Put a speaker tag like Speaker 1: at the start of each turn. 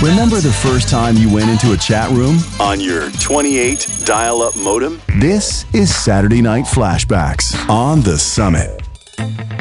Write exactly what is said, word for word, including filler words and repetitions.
Speaker 1: Remember the first time you went into a chat room? On your twenty-eight dial-up modem? This is Saturday Night Flashbacks on The Summit.